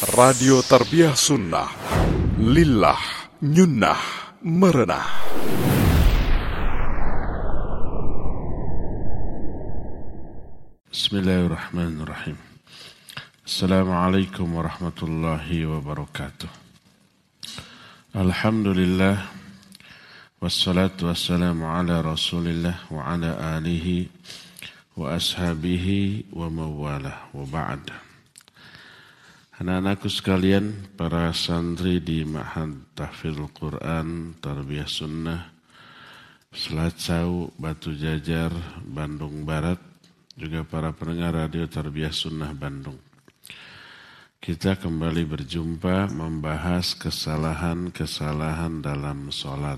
Radio Tarbiyah Sunnah, Lillah, Nyunnah, Merenah. Bismillahirrahmanirrahim. Assalamualaikum warahmatullahi wabarakatuh. Alhamdulillah, wassalatu wassalamu ala rasulillah wa ala alihi wa ashabihi wa mawalah wa ba'd. Anak-anakku sekalian, para santri di Ma'had Tahfidzul Quran Tarbiyah Sunnah Selacau, Batu Jajar, Bandung Barat, juga para pendengar radio Tarbiyah Sunnah Bandung. Kita kembali berjumpa membahas kesalahan-kesalahan dalam sholat.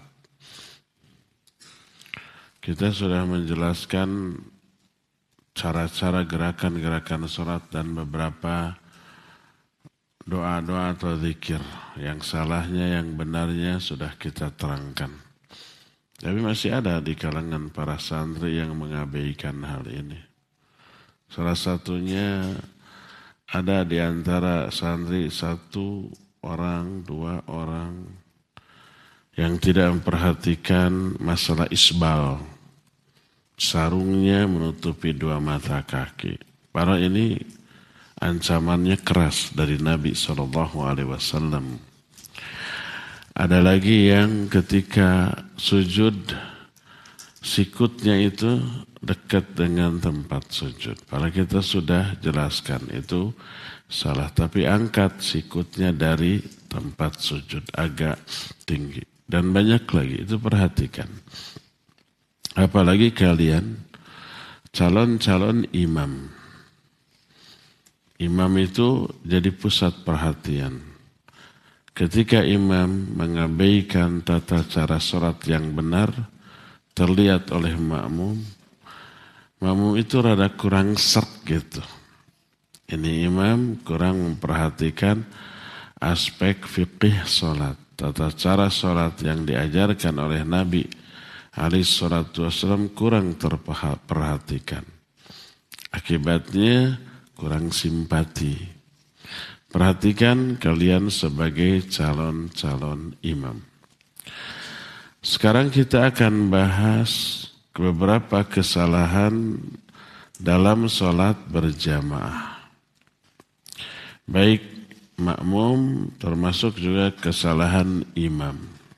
Kita sudah menjelaskan cara-cara gerakan-gerakan sholat dan beberapa doa-doa atau zikir. Yang salahnya, yang benarnya sudah kita terangkan. Tapi masih ada di kalangan para santri yang mengabaikan hal ini. Salah satunya ada di antara santri 1 orang, 2 orang yang tidak memperhatikan masalah isbal. Sarungnya menutupi 2 mata kaki. Para ini ancamannya keras dari Nabi SAW. Ada lagi yang ketika sujud, sikutnya itu dekat dengan tempat sujud. Kalau kita sudah jelaskan itu salah. Tapi angkat sikutnya dari tempat sujud agak tinggi. Dan banyak lagi, itu perhatikan. Apalagi kalian calon-calon imam. Imam itu jadi pusat perhatian. Ketika imam mengabaikan tata cara sholat yang benar, terlihat oleh makmum itu rada kurang serg gitu. Ini imam kurang memperhatikan aspek fikih sholat. Tata cara sholat yang diajarkan oleh Nabi alaihi salatu wassalam kurang terperhatikan. Akibatnya kurang simpati. Perhatikan kalian sebagai calon-calon imam. Sekarang kita akan bahas beberapa kesalahan dalam sholat berjamaah. Baik makmum termasuk juga kesalahan imam.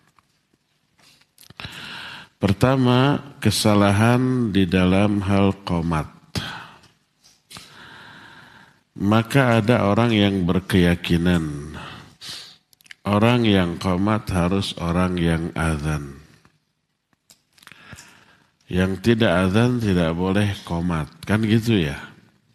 Pertama, kesalahan di dalam hal qomat. Maka ada orang yang berkeyakinan orang yang qomat harus orang yang azan. Yang tidak azan tidak boleh qomat. Kan gitu ya.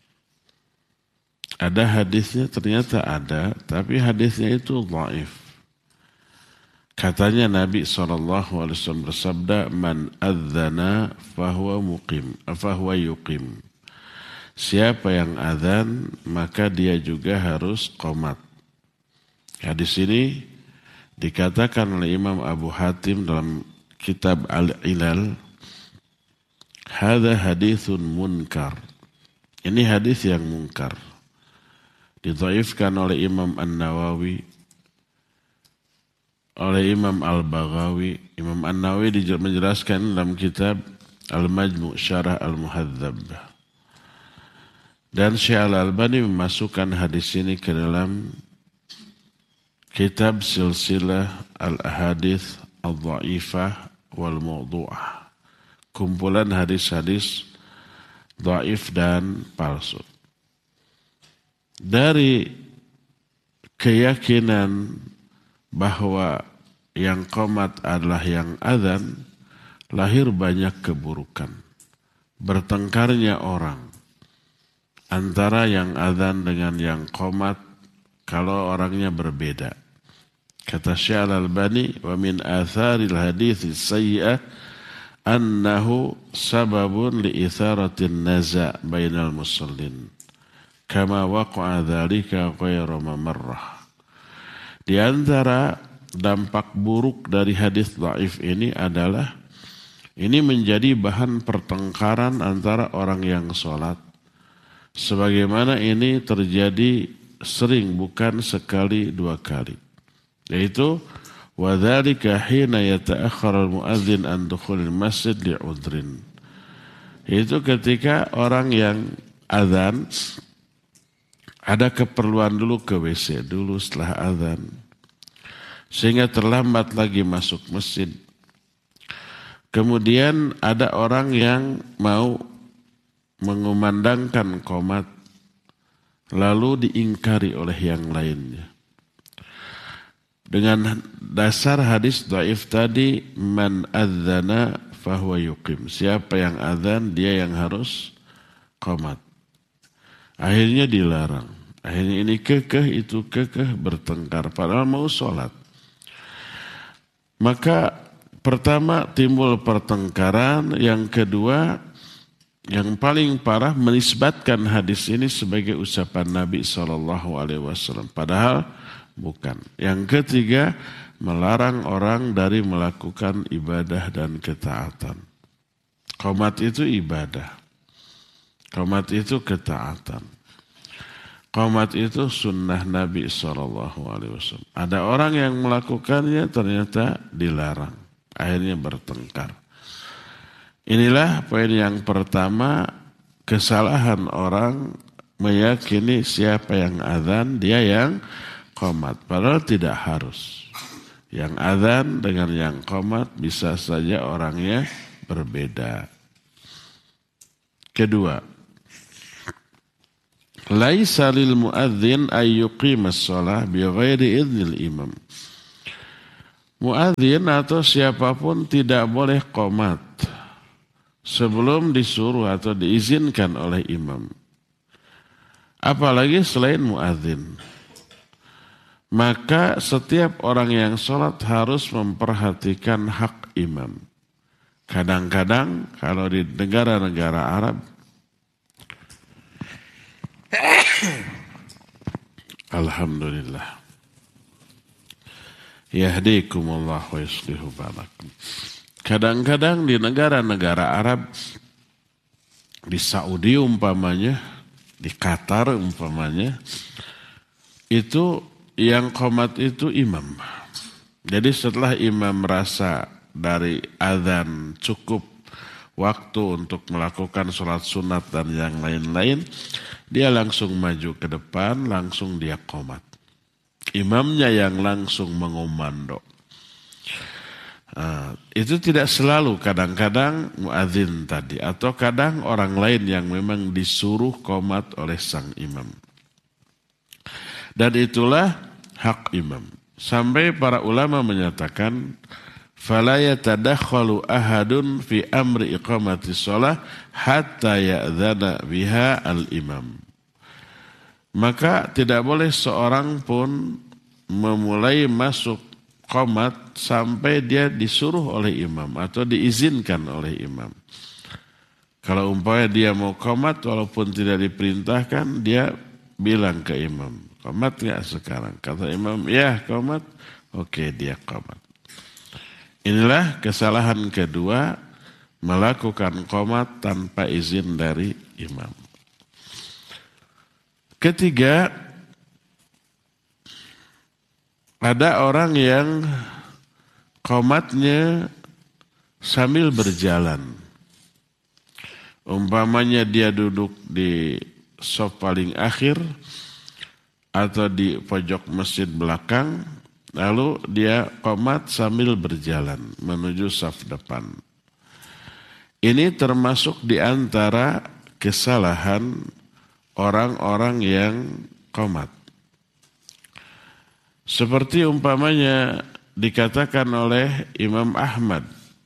Ada hadisnya, ternyata ada, tapi hadisnya itu dhaif. Katanya Nabi SAW bersabda, "Man adzana fahuwa muqim, fahuwa yuqim." Siapa yang azan, maka dia juga harus qomat. Hadis ini dikatakan oleh Imam Abu Hatim dalam kitab Al-Ilal, "Hadza haditsun munkar." Ini hadis yang munkar. Didhaifkan oleh Imam An-Nawawi, oleh Imam Al-Baghawi. Imam An-Nawawi menjelaskan dalam kitab Al-Majmu' Syarah Al-Muhadzab. Dan Syekh Al-Albani memasukkan hadis ini ke dalam kitab Silsilah Al-Ahadits Al-Dha'ifah Wal-Mawdu'ah. Kumpulan hadis-hadis dhaif dan palsu. Dari keyakinan bahwa yang qomat adalah yang azan, lahir banyak keburukan. Bertengkarnya orang antara yang azan dengan yang qomat kalau orangnya berbeda. Kata Syekh Al-Albani, "Wa min atharil hadits sayyi'ah annahu sababun li itharatin naza' bainal musallin. Kama waqa'a dzalika ghairu mamarrah." Di antara dampak buruk dari hadis dhaif ini adalah ini menjadi bahan pertengkaran antara orang yang sholat. Sebagaimana ini terjadi sering, bukan sekali dua kali. Yaitu wadzalika hina yata'akhkharu al-muadzin an dukhulil masjid li'udhrin. Yaitu ketika orang yang azan ada keperluan dulu ke WC dulu setelah azan, sehingga terlambat lagi masuk masjid. Kemudian ada orang yang mau mengumandangkan qomat lalu diingkari oleh yang lainnya. Dengan dasar hadis dhaif tadi, man adzana fahuwa yuqim. Siapa yang azan, dia yang harus qomat. Akhirnya dilarang. Akhirnya ini kekeh, itu kekeh, bertengkar. Padahal mau sholat. Maka pertama timbul pertengkaran. Yang kedua, yang paling parah menisbatkan hadis ini sebagai ucapan Nabi SAW. Padahal bukan. Yang ketiga, melarang orang dari melakukan ibadah dan ketaatan. Qomat itu ibadah. Qomat itu ketaatan. Qomat itu sunnah Nabi SAW. Ada orang yang melakukannya ternyata dilarang. Akhirnya bertengkar. Inilah poin yang pertama, kesalahan orang meyakini siapa yang azan, dia yang qomat. Padahal tidak harus. Yang azan dengan yang qomat bisa saja orangnya berbeda. Kedua, laisa lil muadzin ay yuqimas shalah bi ghairi idznil imam. Muadzin atau siapapun tidak boleh qomat sebelum disuruh atau diizinkan oleh imam. Apalagi selain muadzin. Maka setiap orang yang sholat harus memperhatikan hak imam. Kadang-kadang kalau di negara-negara Arab, alhamdulillah, yahdikumullah wa yuslihu balakum. Kadang-kadang di negara-negara Arab, di Saudi umpamanya, di Qatar umpamanya, itu yang qomat itu imam. Jadi setelah imam merasa dari azan cukup waktu untuk melakukan sholat sunat dan yang lain-lain, dia langsung maju ke depan, langsung dia qomat. Imamnya yang langsung mengomando. Itu tidak selalu, kadang-kadang muadzin tadi, atau kadang orang lain yang memang disuruh qomat oleh sang imam. Dan itulah hak imam. Sampai para ulama menyatakan, fala yatadakhalu ahadun fi amri iqamati shalah hatta ya'dzana biha al-imam. Maka tidak boleh seorang pun memulai masuk qomat sampai dia disuruh oleh imam atau diizinkan oleh imam. Kalau umpamanya dia mau qomat walaupun tidak diperintahkan, dia bilang ke imam, qomat nggak sekarang? Kata imam, ya qomat. Oke, dia qomat. Inilah kesalahan kedua, melakukan qomat tanpa izin dari imam. Ketiga, ada orang yang qomatnya sambil berjalan. Umpamanya dia duduk di saf paling akhir atau di pojok masjid belakang, lalu dia qomat sambil berjalan menuju saf depan. Ini termasuk di antara kesalahan orang-orang yang qomat. Seperti umpamanya dikatakan oleh Imam Ahmad,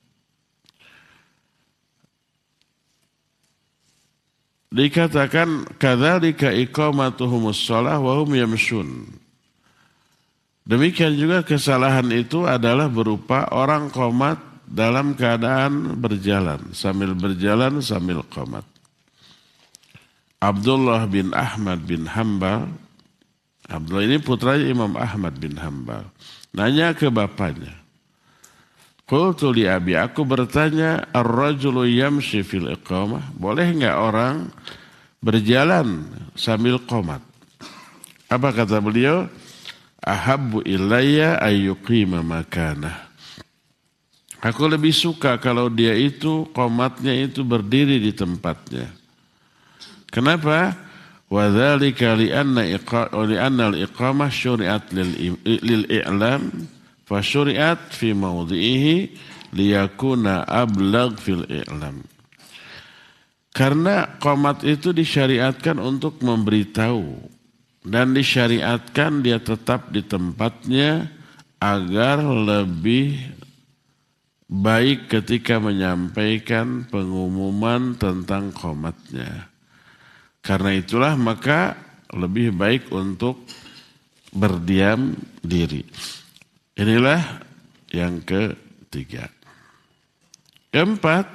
dikatakan kadzalika iqamatuhumus shalah wa hum yamshun. Demikian juga kesalahan itu adalah berupa orang qomat dalam keadaan berjalan, sambil qomat. Abdullah bin Ahmad bin Hanbal, Abdullah ini putranya Imam Ahmad bin Hanbal, nanya ke bapaknya, qultu li abi, aku bertanya, ar-rajulu yamshi fil iqamah, boleh enggak orang berjalan sambil qomat? Apa kata beliau? Ahabbu ilayya ayyuqima makanah. Aku lebih suka kalau dia itu qomatnya itu berdiri di tempatnya. Kenapa? Wa dzalika li'anna al-iqamah syuri'at lil i'lam fa syuri'at fi mawdhi'ihi liyakuna ablagh fil i'lam. Karena qomat itu disyariatkan untuk memberitahu dan disyariatkan dia tetap di tempatnya agar lebih baik ketika menyampaikan pengumuman tentang qomatnya. Karena itulah maka lebih baik untuk berdiam diri. Inilah yang ketiga. Keempat,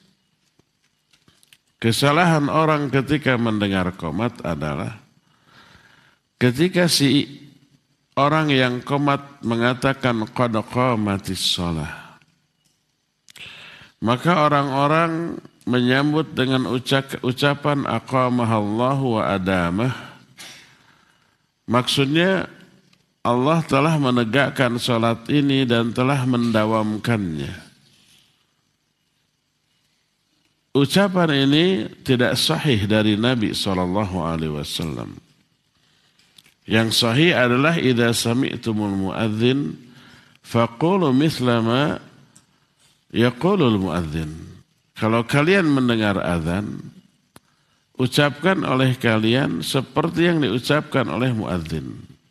kesalahan orang ketika mendengar qomat adalah ketika si orang yang qomat mengatakan qad qamatis shalah. Maka orang-orang menyambut dengan ucapan aqamahallahu wa adamah. Maksudnya Allah telah menegakkan salat ini dan telah mendawamkannya. Ucapan ini tidak sahih dari Nabi SAW. Yang sahih adalah idza sami'tumul muadzin faqulu mithla ma yaqulul muadzin. Kalau kalian mendengar azan, ucapkan oleh kalian seperti yang diucapkan oleh muadzin.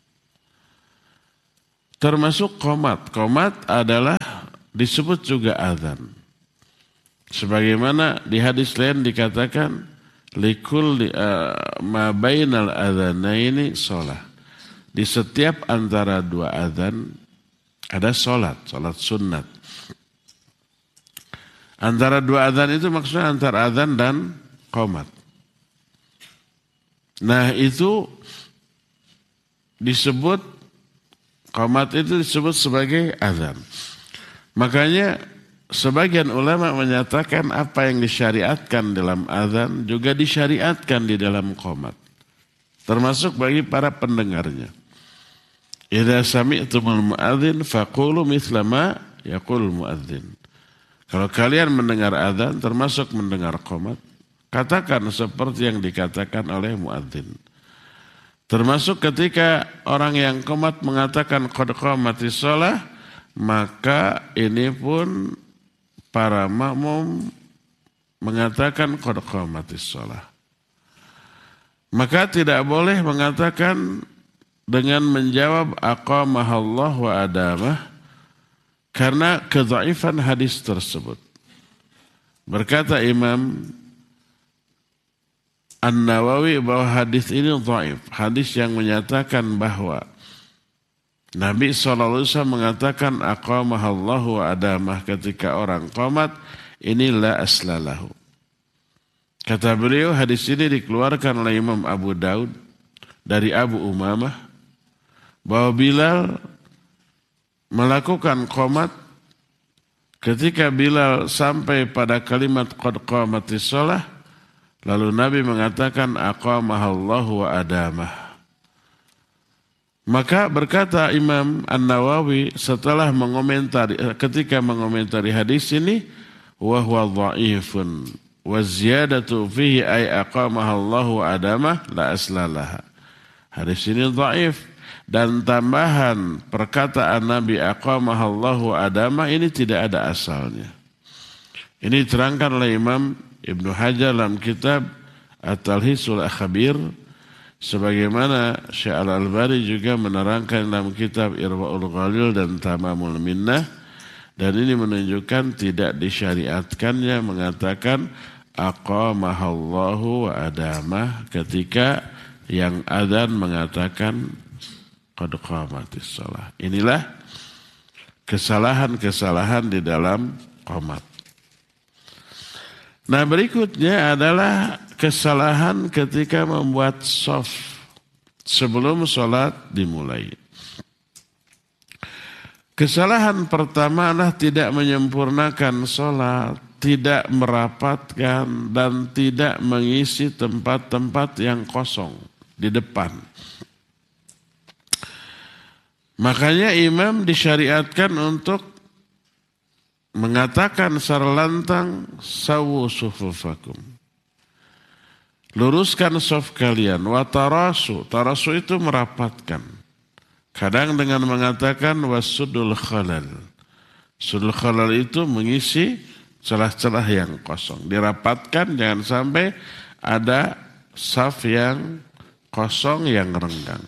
Termasuk qomat. Qomat adalah disebut juga azan. Sebagaimana di hadis lain dikatakan likulli ma bainal adzanaini shalah. Di setiap antara dua azan ada salat sunat. Antara dua azan itu maksudnya antara azan dan qomat. Nah itu disebut, qomat itu disebut sebagai azan. Makanya sebagian ulama menyatakan apa yang disyariatkan dalam azan juga disyariatkan di dalam qomat. Termasuk bagi para pendengarnya. Idza sami'tumul muadzin faqulu mithla ma yaqulul muadzin. Kalau kalian mendengar azan termasuk mendengar qomat, katakan seperti yang dikatakan oleh muadzin. Termasuk ketika orang yang qomat mengatakan qad qamatis shalah, maka ini pun para makmum mengatakan qad qamatis shalah. Maka tidak boleh mengatakan dengan menjawab aqamahallah wa adamah karena kedhaifan hadis tersebut. Berkata Imam An-Nawawi bahwa hadis ini dhaif. Hadis yang menyatakan bahwa Nabi SAW mengatakan aqamahallahu wa adamah ketika orang qomat, ini la aslalahu. Kata beliau hadis ini dikeluarkan oleh Imam Abu Daud dari Abu Umamah bahwa Bilal melakukan qomat ketika Bilal sampai pada kalimat qad qamatis shalah, lalu Nabi mengatakan aqamahallahu wa adamah. Maka berkata Imam An-Nawawi setelah ketika mengomentari hadis ini, wa huwa dhaifun wa ziyadatu fihi ay aqamahallahu wa adamah la aslalaha. Hadis ini dhaif. Dan tambahan perkataan Nabi aqamahallahu adama ini tidak ada asalnya. Ini diterangkan oleh Imam Ibnu Hajar dalam kitab At-Talhisul Akhbir. Sebagaimana Syekh Al-Albani juga menerangkan dalam kitab Irwaul Ghalil dan Tamamul Minnah. Dan ini menunjukkan tidak disyariatkannya mengatakan aqamahallahu adama ketika yang adzan mengatakan qad qamatis shalah. Inilah kesalahan-kesalahan di dalam qomat. Nah berikutnya adalah kesalahan ketika membuat shaf sebelum sholat dimulai. Kesalahan pertama adalah tidak menyempurnakan sholat, tidak merapatkan dan tidak mengisi tempat-tempat yang kosong di depan. Makanya imam disyariatkan untuk mengatakan secara lantang, sawu sufufakum. Luruskan saf kalian. Wa tarasu. Tarasu itu merapatkan. Kadang dengan mengatakan wasudul khalal. Sudul khalal itu mengisi celah-celah yang kosong. Dirapatkan, jangan sampai ada saf yang kosong yang renggang.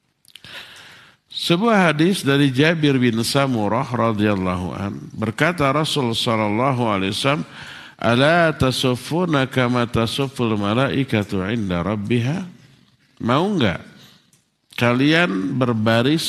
Sebuah hadis dari Jabir bin Samurah radhiyallahu an berkata Rasul sallallahu alaihi wasallam, "Ala tasuffuna kama tasufful malaikatu 'inda rabbiha?" Mau enggak kalian berbaris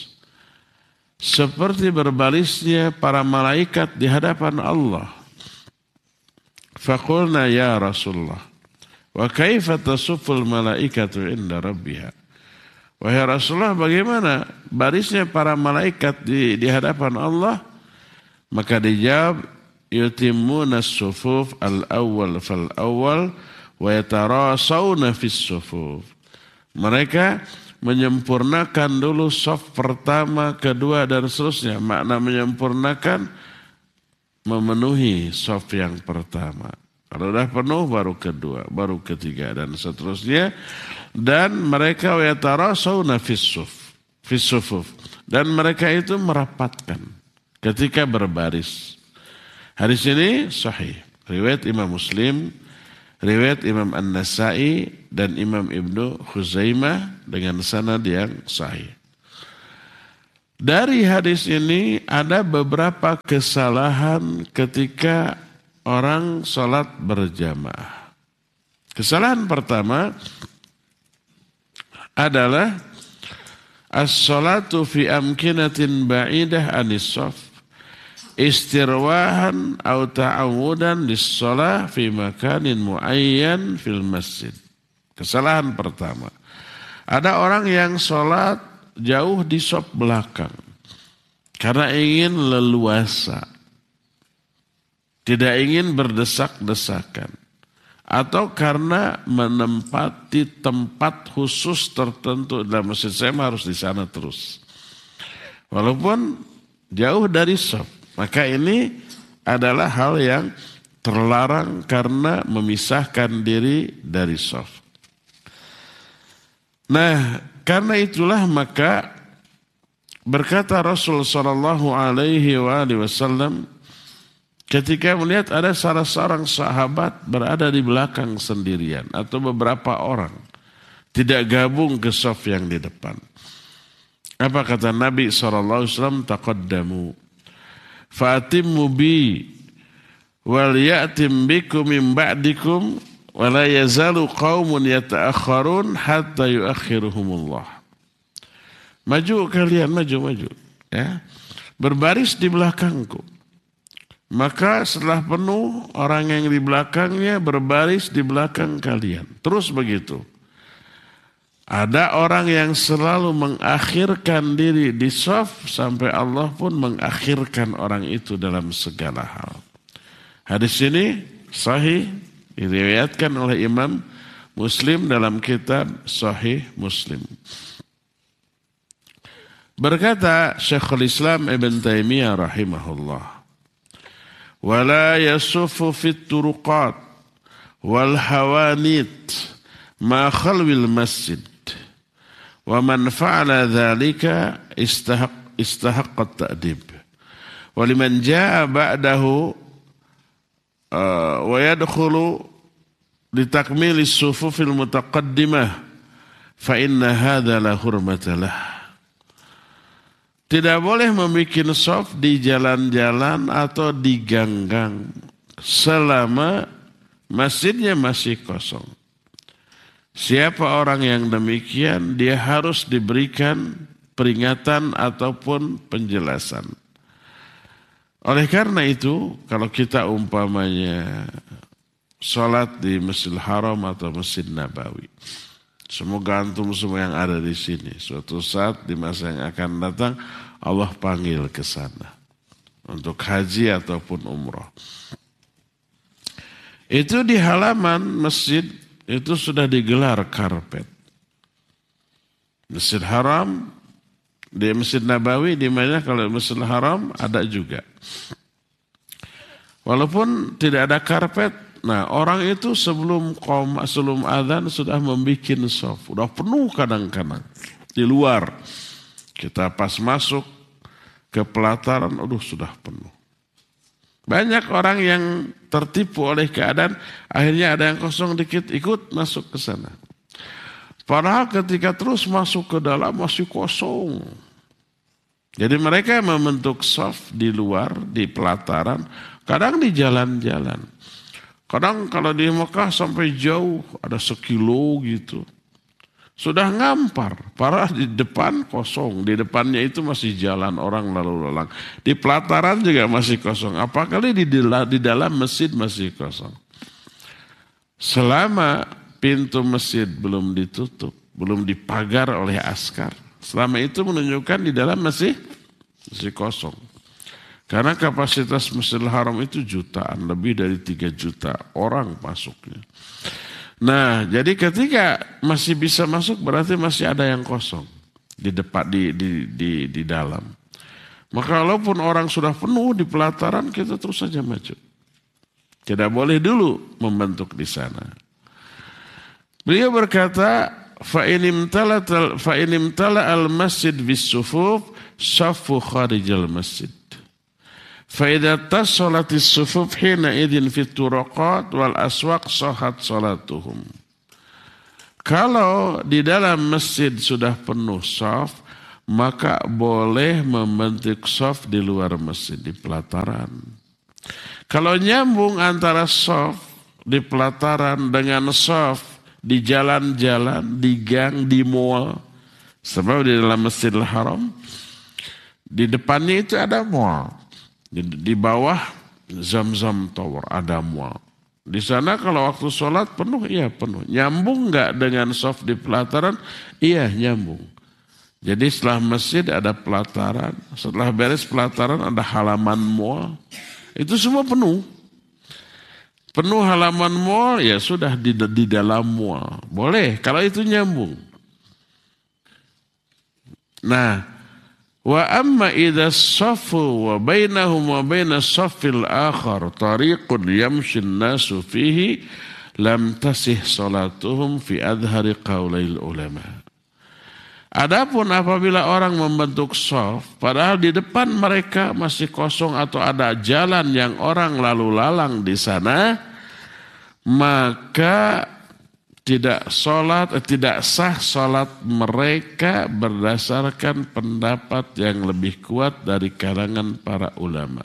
seperti berbarisnya para malaikat di hadapan Allah? Faqulna ya Rasulullah, wa kaifa tasufful malaikatu 'inda rabbiha? Wahai Rasulullah, bagaimana barisnya para malaikat di hadapan Allah? Maka dijawab, yutimuna as-sufuf al-awwal fal-awwal wa yatarasawna fis-sufuf. Mereka menyempurnakan dulu saf pertama, kedua dan seterusnya. Makna menyempurnakan, memenuhi saf yang pertama. Kalau sudah penuh baru kedua, baru ketiga dan seterusnya. Dan mereka yatarasawna fis-sufuf. Dan mereka itu merapatkan ketika berbaris. Hadis ini sahih. Riwayat Imam Muslim, riwayat Imam An-Nasai dan Imam Ibnu Khuzaimah dengan sanad yang sahih. Dari hadis ini ada beberapa kesalahan ketika orang sholat berjamaah. Kesalahan pertama adalah as-sholatu fi amkinatin ba'idah anis shaf istirwahan au ta'awudan lis-sholah fi makanin muayyan fil masjid. Kesalahan pertama. Ada orang yang sholat jauh di shaf belakang karena ingin leluasa. Tidak ingin berdesak-desakan. Atau karena menempati tempat khusus tertentu dalam masjid, saya harus di sana terus. Walaupun jauh dari shaf. Maka ini adalah hal yang terlarang karena memisahkan diri dari shaf. Nah, karena itulah maka berkata Rasul sallallahu alaihi wasallam ketika melihat ada salah seorang sahabat berada di belakang sendirian atau beberapa orang tidak gabung ke shaf yang di depan. Apa kata Nabi SAW? Taqaddamu fa'atimmu bi wal ya'tim bikum min ba'dikum wa la yazalu qaumun yata'akharun hatta yuakhiruhumullah. Maju kalian, maju. Ya. Berbaris di belakangku. Maka setelah penuh, orang yang di belakangnya berbaris di belakang kalian. Terus begitu. Ada orang yang selalu mengakhirkan diri di shaf sampai Allah pun mengakhirkan orang itu dalam segala hal. Hadis ini sahih diriwayatkan oleh Imam Muslim dalam kitab Sahih Muslim. Berkata Syekhul Islam Ibn Taimiyah rahimahullah, wala yasufu fit turuqat wal hawanit ma khalwil masjid wa man fa'ala dhalika istahaqqa at-ta'dib wa liman jaa ba'dahu wa yadkhulu li takmili as-sufufil mutaqaddimah fa inna hadha la hurmata lah. Tidak boleh membuat shaf di jalan-jalan atau di gang-gang selama masjidnya masih kosong. Siapa orang yang demikian, dia harus diberikan peringatan ataupun penjelasan. Oleh karena itu, kalau kita umpamanya sholat di Masjidil Haram atau Masjid Nabawi, semoga antum semua yang ada di sini, suatu saat di masa yang akan datang, Allah panggil ke sana untuk haji ataupun umrah. Itu di halaman masjid itu sudah digelar karpet. Masjid Haram Di Masjid Nabawi, di Madinah, kalau Masjidil Haram ada juga. Walaupun tidak ada karpet, nah orang itu sebelum adzan sudah membuat shaf, sudah penuh kadang-kadang di luar. Kita pas masuk ke pelataran, sudah penuh. Banyak orang yang tertipu oleh keadaan, akhirnya ada yang kosong dikit, ikut masuk ke sana. Padahal ketika terus masuk ke dalam masih kosong. Jadi mereka membentuk shaf di luar, di pelataran, kadang di jalan-jalan. Kadang kalau di Mekah sampai jauh, ada 1 kilo gitu. Sudah ngampar, padahal di depan kosong. Di depannya itu masih jalan orang lalu lalang. Di pelataran juga masih kosong. Apakah di dalam masjid masih kosong. Selama pintu masjid belum ditutup, belum dipagar oleh askar, selama itu menunjukkan di dalam masih kosong. Karena kapasitas Masjidil Haram itu jutaan, lebih dari 3 juta orang masuknya. Nah, jadi ketika masih bisa masuk berarti masih ada yang kosong di depan di dalam. Maka walaupun orang sudah penuh di pelataran, kita terus saja maju. Tidak boleh dulu membentuk di sana. Beliau berkata, fa in imtala al-masjid bis-sufuf shaffu kharijal masjid. Fa idza tasalatis sufuf hina idzin fit turaqat wal aswaq sahat salatuhum. Kalau di dalam masjid sudah penuh shaf, maka boleh membentuk shaf di luar masjid, di pelataran. Kalau nyambung antara shaf di pelataran dengan shaf di jalan-jalan, di gang, di mall, sebab di dalam Masjidil Haram di depannya itu ada mall. Di bawah Zamzam Tower ada mall. Di sana kalau waktu sholat penuh, iya penuh. Nyambung nggak dengan shaf di pelataran? Iya nyambung. Jadi setelah masjid ada pelataran, setelah beres pelataran ada halaman mall. Itu semua penuh. Penuh halaman mall, ya sudah di dalam mall. Boleh kalau itu nyambung. Nah, wa amma idza shaffu wa bainahum wa bainas shaffil akhar tariqun yamshi an-nasu fihi lam tasih salatuhum fi adhari qaulail ulama. Adapun apabila orang membentuk shaf padahal di depan mereka masih kosong atau ada jalan yang orang lalu lalang di sana, maka tidak sah salat mereka berdasarkan pendapat yang lebih kuat dari kalangan para ulama.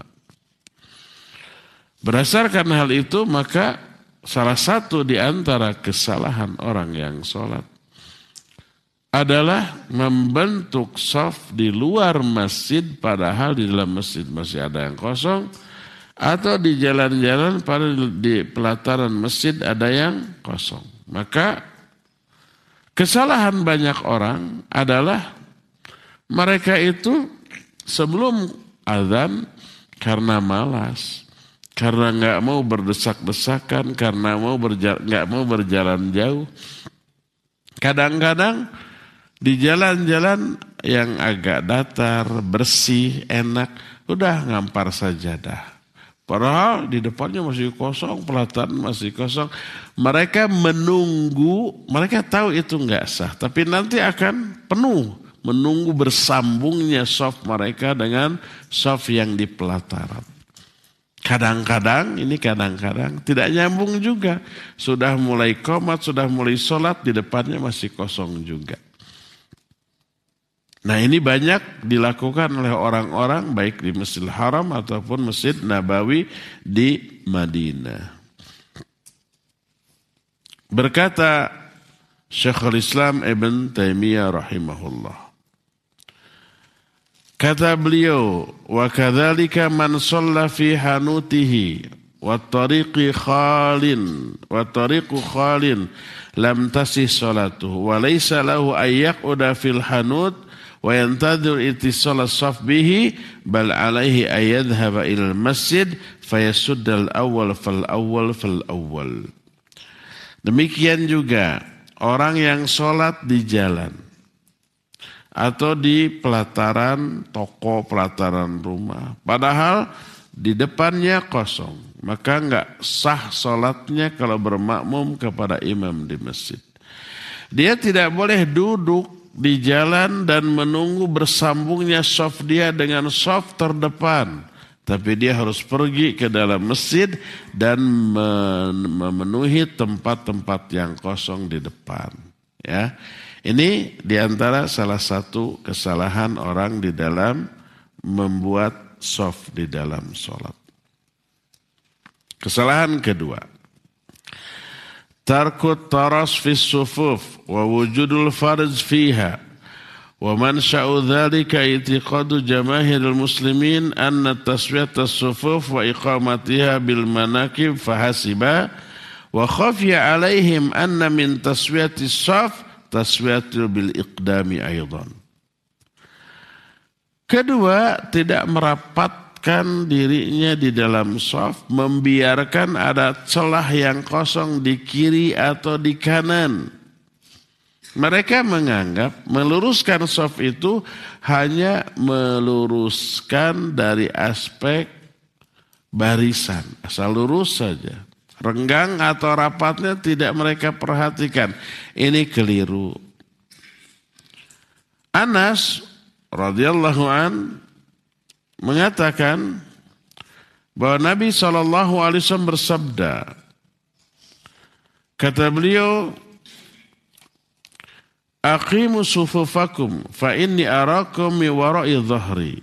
Berdasarkan hal itu, maka salah satu di antara kesalahan orang yang salat adalah membentuk shaf di luar masjid padahal di dalam masjid masih ada yang kosong, atau di jalan-jalan pada di pelataran masjid ada yang kosong. Maka kesalahan banyak orang adalah mereka itu sebelum azan karena malas, karena nggak mau berdesak-desakan, karena nggak mau berjalan jauh. Kadang-kadang di jalan-jalan yang agak datar, bersih, enak, udah ngampar sajadah. Padahal di depannya masih kosong, pelataran masih kosong. Mereka menunggu, mereka tahu itu enggak sah. Tapi nanti akan penuh, menunggu bersambungnya shaf mereka dengan shaf yang di pelataran. Kadang-kadang tidak nyambung juga. Sudah mulai qomat, sudah mulai sholat, di depannya masih kosong juga. Nah ini banyak dilakukan oleh orang-orang baik di Masjidil Haram ataupun Masjid Nabawi di Madinah. Berkata Syekhul Islam Ibn Taimiyah rahimahullah. Kata beliau, wa kadzalika man shalla fi hanutihi wa tariqu khalin lam tasih salatuhu wa laysa lahu ay yaquda fil hanut wa yantadhir ittisal as-saf bihi bal alaihi ay yadhhaba ila al-masjid fayasudd al-awwal fal-awwal. Demikian juga orang yang sholat di jalan atau di pelataran toko, pelataran rumah. Padahal di depannya kosong. Maka enggak sah sholatnya kalau bermakmum kepada imam di masjid. Dia tidak boleh duduk di jalan dan menunggu bersambungnya shaf dia dengan shaf terdepan. Tapi dia harus pergi ke dalam masjid dan memenuhi tempat-tempat yang kosong di depan. Ya, ini diantara salah satu kesalahan orang di dalam membuat shaf di dalam sholat. Kesalahan kedua, tarkut taras fi sufuf wa wujudul farj fiha. ومنشأ ذلك اعتقاد جماهير المسلمين أن تسوية الصفوف وإقامتها بالمناكب فحسبا وخفي عليهم أن من تسوية الصف تسوية بالإقدام أيضا. Kedua, tidak merapatkan dirinya di dalam shaf, membiarkan ada celah yang kosong di kiri atau di kanan. Mereka menganggap meluruskan shaf itu hanya meluruskan dari aspek barisan. Asal lurus saja. Renggang atau rapatnya tidak mereka perhatikan. Ini keliru. Anas radhiyallahu an mengatakan bahwa Nabi SAW bersabda. Kata beliau, aqimu sufufakum fa inni arakum mi wara'i dhahri.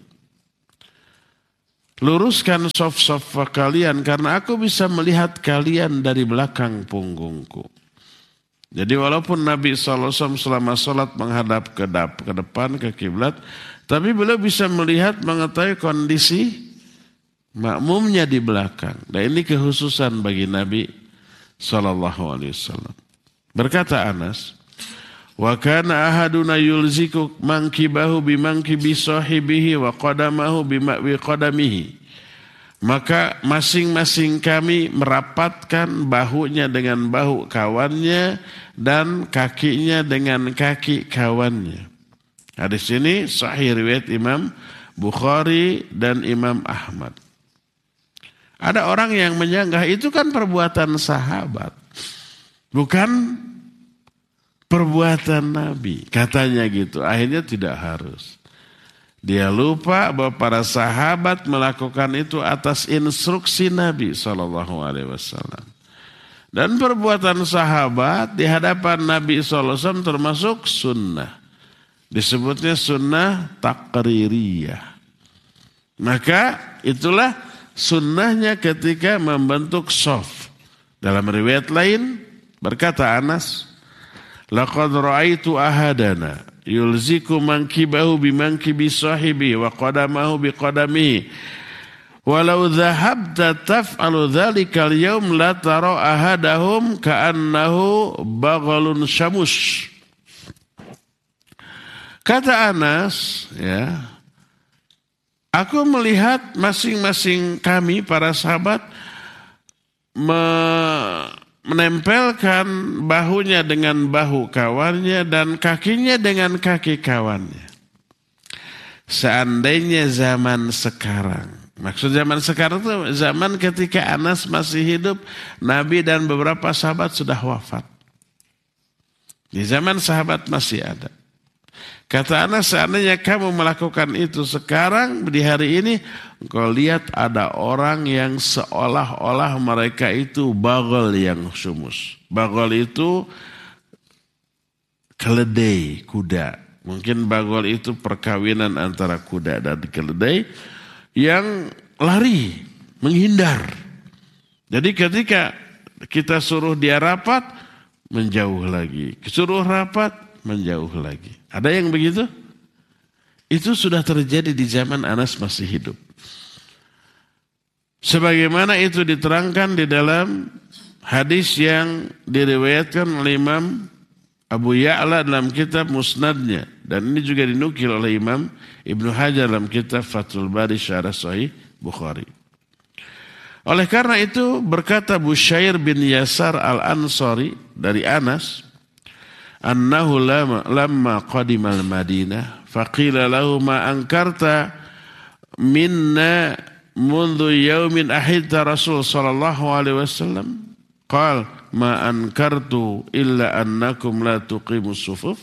Luruskan shaf-shaf kalian karena aku bisa melihat kalian dari belakang punggungku. Jadi walaupun Nabi SAW selama sholat menghadap ke depan, ke kiblat, tapi beliau bisa melihat, mengetahui kondisi makmumnya di belakang. Dan ini kekhususan bagi Nabi SAW. Berkata Anas, wa kana ahaduna yulziku mankibahu bimankibi sahibihi wa qadamahu bimakwi qadamihi. Maka masing-masing kami merapatkan bahunya dengan bahu kawannya dan kakinya dengan kaki kawannya. Hadis ini sahih riwayat Imam Bukhari dan Imam Ahmad. Ada orang yang menyanggah itu kan perbuatan sahabat, bukan perbuatan Nabi, katanya gitu. Akhirnya tidak harus. Dia lupa bahwa para sahabat melakukan itu atas instruksi Nabi SAW. Dan perbuatan sahabat di hadapan Nabi SAW termasuk sunnah. Disebutnya sunnah taqririyah. Maka itulah sunnahnya ketika membentuk shaf. Dalam riwayat lain berkata Anas, laqad ra'aitu ahadana yulziku mankibahu bimankibi sahibi wa qadamahu biqadamihi walau dhahabta taf'alu dhalika al-yawm la tara ahadahum ka'annahu baghalun syamush. Kata Anas, ya, aku melihat masing-masing kami para sahabat menempelkan bahunya dengan bahu kawannya dan kakinya dengan kaki kawannya. Seandainya zaman sekarang, maksud zaman sekarang itu zaman ketika Anas masih hidup, Nabi dan beberapa sahabat sudah wafat. Di zaman sahabat masih ada. Kata Anas, seandainya kamu melakukan itu sekarang di hari ini, engkau lihat ada orang yang seolah-olah mereka itu bagal yang sumus. Bagal itu keledai, kuda. Mungkin bagal itu perkawinan antara kuda dan keledai yang lari, menghindar. Jadi ketika kita suruh dia rapat, menjauh lagi. Suruh rapat, menjauh lagi. Ada yang begitu? Itu sudah terjadi di zaman Anas masih hidup. Sebagaimana itu diterangkan di dalam hadis yang diriwayatkan oleh Imam Abu Ya'la dalam kitab Musnadnya. Dan ini juga dinukil oleh Imam Ibnu Hajar dalam kitab Fathul Bari Syarah Sahih Bukhari. Oleh karena itu berkata Busyair bin Yasar al-Ansari dari Anas, annahu lamma qadimal Madinah faqila lahu ma ankarta minna mundu yaumin ahidta Rasul sallallahu alaihi wasallam qal ma ankartu illa annakum la tuqimus sufuf.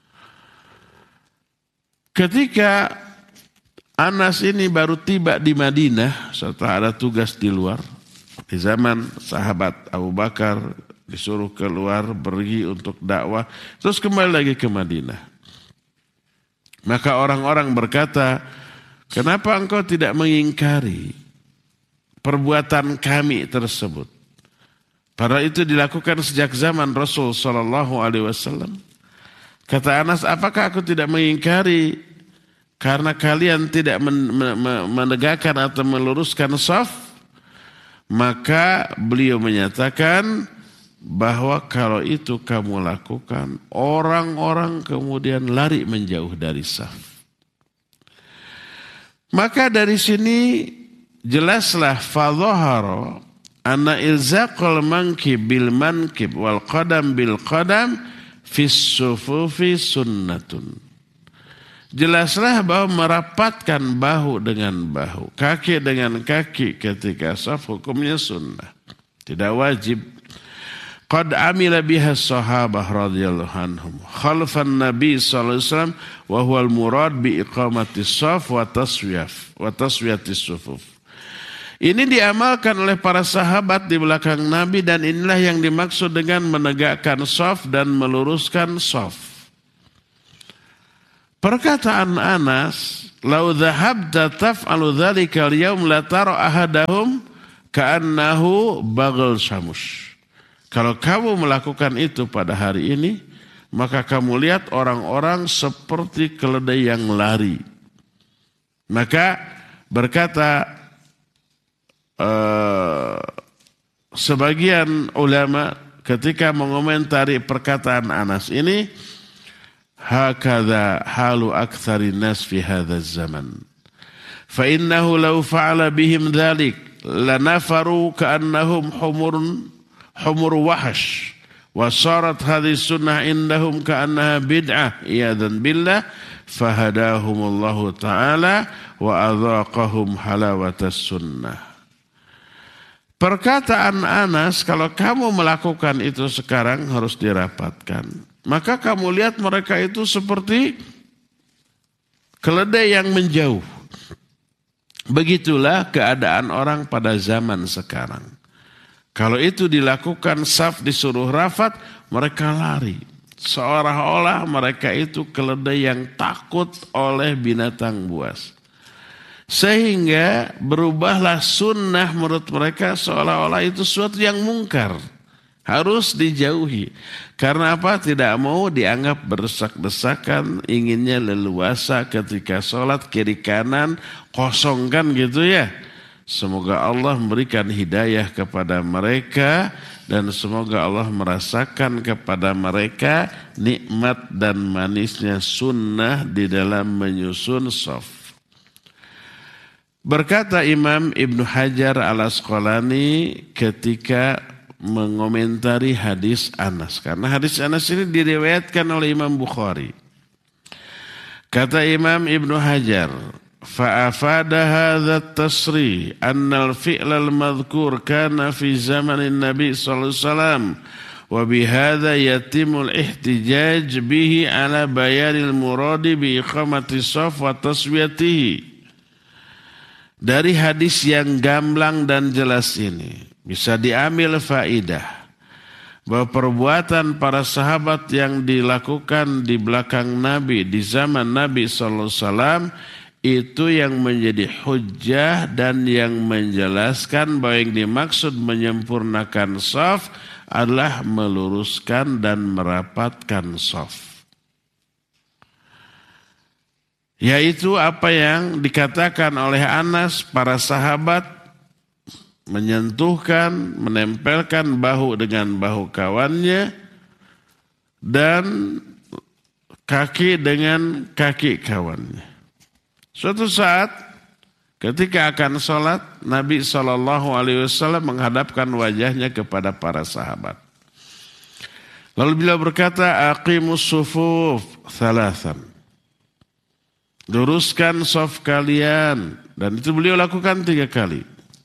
Ketika Anas ini baru tiba di Madinah setelah ada tugas di luar, di zaman sahabat Abu Bakar disuruh keluar pergi untuk dakwah, terus kembali lagi ke Madinah. Maka orang-orang berkata, kenapa engkau tidak mengingkari perbuatan kami tersebut? Padahal itu dilakukan sejak zaman Rasul Sallallahu Alaihi Wasallam. Kata Anas, apakah aku tidak mengingkari karena kalian tidak menegakkan atau meluruskan shaf? Maka beliau menyatakan bahwa kalau itu kamu lakukan, orang-orang kemudian lari menjauh dari shaf. Maka dari sini jelaslah fadhahara anna ilzaqal mankib bil mankib wal qadam bil qadam fis sufufi sunnatun. Jelaslah bahwa merapatkan bahu dengan bahu, kaki dengan kaki ketika shaf hukumnya sunnah, tidak wajib. Qad amila biha sahabah radhiyallahu anhum khalfan Nabi sallallahu alaihi wasallam wa huwa al-murad bi iqamati shaf wa taswiyatis sufuf. Ini diamalkan oleh para sahabat di belakang Nabi dan inilah yang dimaksud dengan menegakkan shaf dan meluruskan shaf. Perkataan Anas, "Lau dhahabta taf'alu dzalika al-yawm la tara ahadahum ka'annahu baghal syamus." Kalau kamu melakukan itu pada hari ini, maka kamu lihat orang-orang seperti keledai yang lari. Maka berkata sebagian ulama ketika mengomentari perkataan Anas ini, hakadha halu aktsarin nas fi hadzal zaman. Fa innahu law fa'ala bihim dzalik lanafaru ka'annahum humur wahash wa sarat hadhihi sunnah indahum ka'annaha bid'ah iyadan billah fahadahumullahu ta'ala wa adhaqahum halawatas sunnah. Perkataan Anas, kalau kamu melakukan itu sekarang harus dirapatkan. Maka kamu lihat mereka itu seperti keledai yang menjauh. Begitulah keadaan orang pada zaman sekarang. Kalau itu dilakukan shaf disuruh rafat, mereka lari. Seolah-olah mereka itu keledai yang takut oleh binatang buas. Sehingga berubahlah sunnah menurut mereka seolah-olah itu sesuatu yang mungkar. Harus dijauhi. Karena apa? Tidak mau dianggap berdesak-desakan, inginnya leluasa ketika sholat kiri kanan, kosongkan gitu ya. Semoga Allah memberikan hidayah kepada mereka dan semoga Allah merasakan kepada mereka nikmat dan manisnya sunnah di dalam menyusun shaf. Berkata Imam Ibnu Hajar al-Asqalani ketika mengomentari hadis Anas. Karena hadis Anas ini diriwayatkan oleh Imam Bukhari. Kata Imam Ibnu Hajar, فأفاد هذا التصريح أن الفعل المذكور كان في زمن النبي صلى الله عليه وسلم وبهذا يتم الاحتجاج به على بيان المراد بإقامة الصف وتسويته. Dari hadis yang gamblang dan jelas ini bisa diambil faidah bahwa perbuatan para sahabat yang dilakukan di belakang Nabi di zaman Nabi sallallahu alaihi wasallam itu yang menjadi hujjah dan yang menjelaskan bahwa yang dimaksud menyempurnakan shaf adalah meluruskan dan merapatkan shaf. Yaitu apa yang dikatakan oleh Anas, para sahabat menyentuhkan, menempelkan bahu dengan bahu kawannya dan kaki dengan kaki kawannya. Suatu saat ketika akan sholat, Nabi SAW menghadapkan wajahnya kepada para sahabat. Lalu beliau berkata, aqimus sufuf thalathan. Luruskan saf kalian. Dan itu beliau lakukan 3 kali.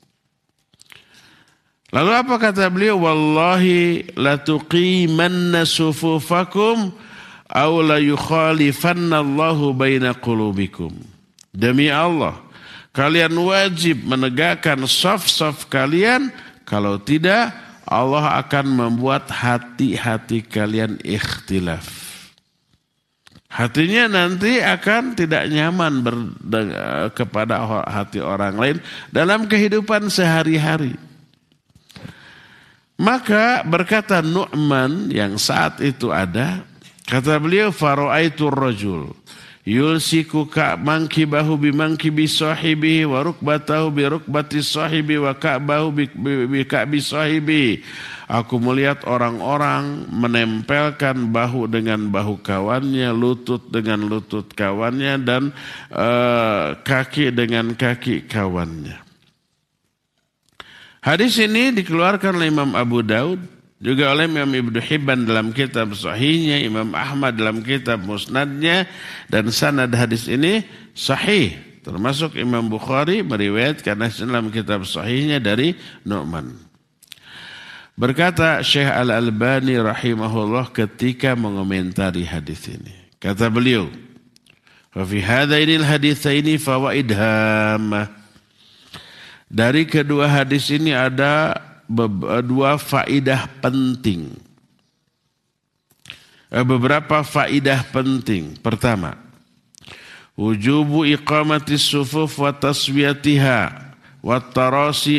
Lalu apa kata beliau? Wallahi latuqimanna sufufakum aw la yukhalifanna Allahu baina qulubikum. Demi Allah, kalian wajib menegakkan saf-saf kalian. Kalau tidak, Allah akan membuat hati-hati kalian ikhtilaf. Hatinya nanti akan tidak nyaman kepada hati orang lain dalam kehidupan sehari-hari. Maka berkata Nu'man yang saat itu ada, kata beliau, fara'aitu rajul yulsiku mankibahu bimangkibi sahibihi wa rukbatahu bi rukbati sahibi wa ka'bahu bi ka'bi sahibi. Aku melihat orang-orang menempelkan bahu dengan bahu kawannya, lutut dengan lutut kawannya, dan kaki dengan kaki kawannya. Hadis ini dikeluarkan oleh Imam Abu Daud, juga oleh Imam Ibnu Hibban dalam kitab Sahihnya, Imam Ahmad dalam kitab Musnadnya, dan sanad hadis ini sahih. Termasuk Imam Bukhari meriwayatkan dalam kitab Sahihnya dari Nu'man. Berkata Syekh Al-Albani rahimahullah ketika mengomentari hadis ini. Kata beliau, "Wa fi hadainil haditsaini fawaid hammah." Dari kedua hadis ini ada 2 faidah penting. Beberapa faidah penting. Pertama, wujubu iqamatis sufuf wa taswiyatiha wa tarasi